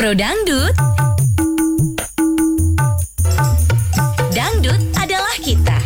Pro Dangdut, dangdut adalah kita.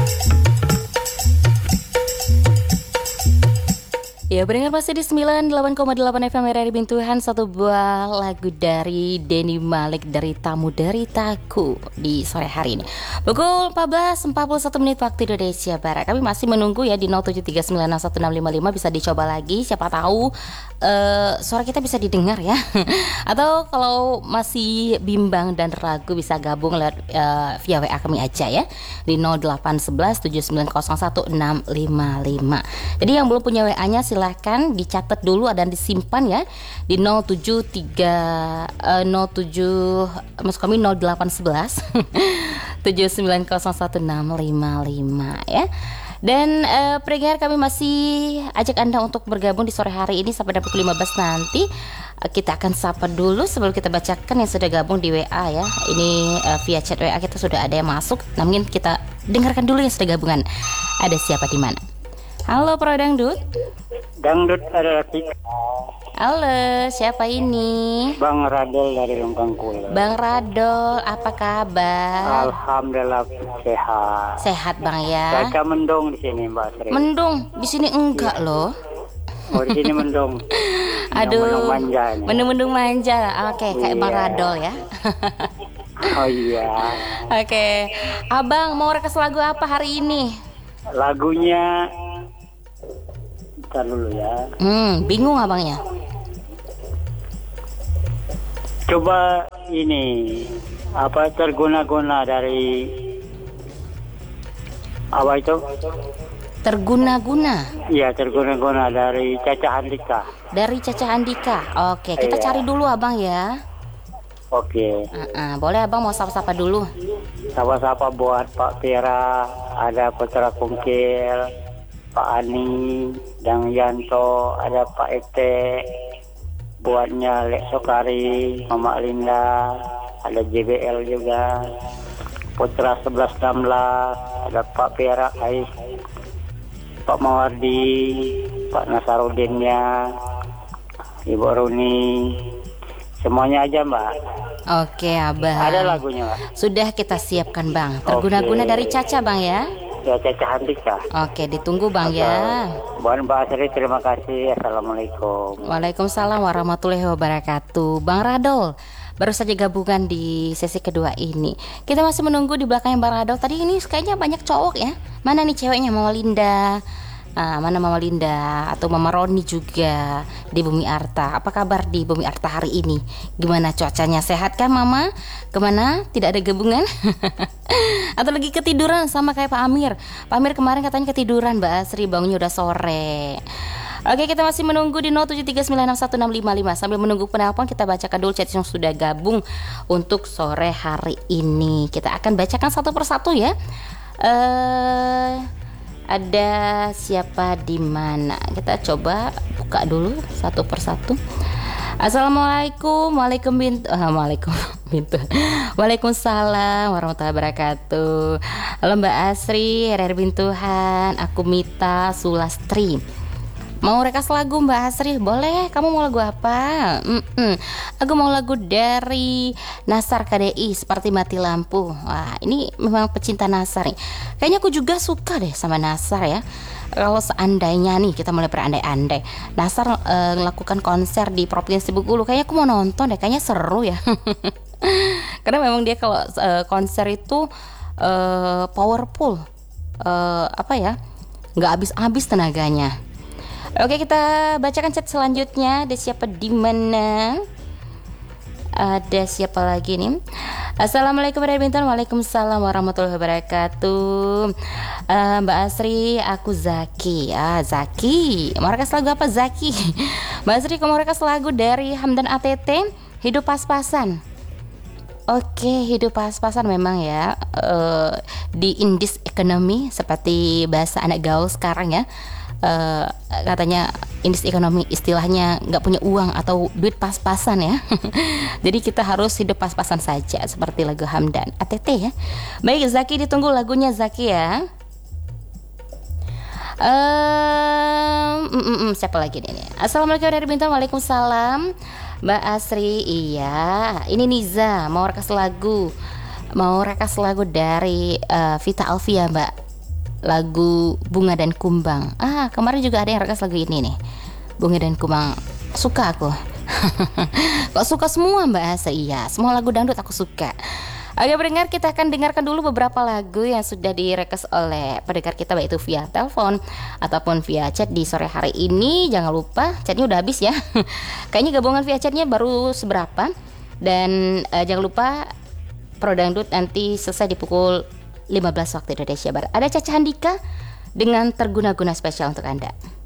Ya, pendengar masih di 98,8 FM RRI Bintuhan. Satu buah lagu dari Denny Malik dari Tamu Deritaku di sore hari ini. Pukul 14.41 waktu Indonesia Barat. Kami masih menunggu ya di 0739616555. Bisa dicoba lagi, siapa tahu suara kita bisa didengar ya. Atau kalau masih bimbang dan ragu bisa gabung lewat via WA kami aja ya di 081179016555. Jadi yang belum punya WA-nya silahkan dicatat dulu dan disimpan ya di 07 maksud kami 0811 79016555 ya. Dan pendengar kami masih ajak Anda untuk bergabung di sore hari ini sampai pukul 15 nanti. Kita akan sapa dulu sebelum kita bacakan yang sudah gabung di WA ya. Ini via chat WA kita sudah ada yang masuk. Namun kita dengarkan dulu yang sudah gabungan. Ada siapa di mana? Halo Pro Dangdut. Dangdut adalah kita. Halo, siapa ini? Bang Radol dari Longkang Kula. Bang Radol, apa kabar? Alhamdulillah sehat. Sehat Bang ya. Baca mendung di sini Mbak Sri. Mendung, di sini enggak loh. Oh di sini mendung. Aduh, Mendung manja nih. mendung manja. Oke, kayak Bang Iya. Radol ya. Oh iya. Oke, Abang mau request lagu apa hari ini? Lagunya ntar dulu ya. Bingung abangnya. Coba ini apa terguna-guna dari apa itu? Terguna-guna Iya terguna-guna dari Caca Handika. dari Caca Andika. Oke, kita Iya. cari dulu abang ya. Oke. Boleh abang mau sapa-sapa dulu. Sapa-sapa buat Pak Pira, ada Putra Kungkil, Pak Ani, Dang Yanto, ada Pak Ete, buatnya Lek Sokari, Mama Linda, ada JBL juga, Putra 1116, ada Pak Pira, Pak Mawardi, Pak Nasarudinnya, Ibu Runi, semuanya aja Mbak. Oke abang. Ada lagunya Mbak. Sudah kita siapkan bang. Terguna-guna Oke. dari Caca bang ya. Ya Caca Handika. Oke, ditunggu bang ya. Buat Mbak Asri terima kasih. Assalamualaikum. Waalaikumsalam warahmatullahi wabarakatuh. Bang Radol baru saja gabungan di sesi kedua ini. Kita masih menunggu di belakangnya Bang Radol. Tadi ini kayaknya banyak cowok ya. Mana nih ceweknya? Mama Linda. Mana Mama Linda atau Mama Roni juga di Bumi Arta. Apa kabar di Bumi Arta hari ini? Gimana cuacanya? Sehat kan Mama? Kemana? Tidak ada gabungan? Atau lagi ketiduran sama kayak Pak Amir? Pak Amir kemarin katanya ketiduran Mbak Asri, bangunnya udah sore. Oke, kita masih menunggu di 0739616555. Sambil menunggu penelpon, kita bacakan dulu chat yang sudah gabung untuk sore hari ini. Kita akan bacakan satu persatu ya. Ada siapa di mana? Kita coba buka dulu satu persatu. Assalamualaikum, Waalaikumsalam warahmatullahi wabarakatuh. Halo Mbak Asri, RR Bintuhan, aku Mita Sulastri. Mau request lagu Mbak Asri? Boleh, kamu mau lagu apa? Aku mau lagu dari Nasar KDI, Seperti Mati Lampu. Wah, ini memang pecinta Nasar nih. Kayaknya aku juga suka deh sama Nasar ya. Kalau seandainya nih kita mulai berandai-andai Nasar melakukan konser di Provinsi Bengkulu, kayaknya aku mau nonton deh, kayaknya seru ya. Karena memang dia kalau konser itu powerful, nggak habis-habis tenaganya. Oke, kita bacakan chat selanjutnya. Ada siapa di mana? Ada siapa lagi nih? Assalamualaikum warahmatullahi wabarakatuh. Waalaikumsalam warahmatullahi wabarakatuh. Mbak Asri, aku Zaki. Zaki. Mau request lagu apa Zaki? Mbak Asri, kamu request lagu dari Hamdan ATT, Hidup Pas-Pasan. Oke, hidup pas-pasan memang ya. Di in this economy, seperti bahasa anak gaul sekarang ya. Katanya indeks ekonomi istilahnya nggak punya uang atau duit pas-pasan ya. Jadi kita harus hidup pas-pasan saja seperti lagu Hamdan ATT ya. Baik Zaki, ditunggu lagunya Zaki ya. Siapa lagi nih? Assalamualaikum warahmatullahi wabarakatuh. Waalaikumsalam. Mbak Asri, iya. Ini Niza mau rekas lagu dari Vita Alvia, Mbak. Lagu Bunga dan Kumbang. Kemarin juga ada yang rekas lagu ini nih. Bunga dan Kumbang. Suka aku. Kok suka semua Mbak Asri? Iya, semua lagu dangdut aku suka. Oke pendengar, kita akan dengarkan dulu beberapa lagu yang sudah direkes oleh pendengar kita, baik itu via telepon ataupun via chat di sore hari ini. Jangan lupa, chatnya udah habis ya. Kayaknya gabungan via chatnya baru seberapa. Dan jangan lupa Pro Dangdut nanti selesai di pukul 15 waktu Indonesia Barat. Ada Caca Handika dengan Terguna-guna spesial untuk Anda.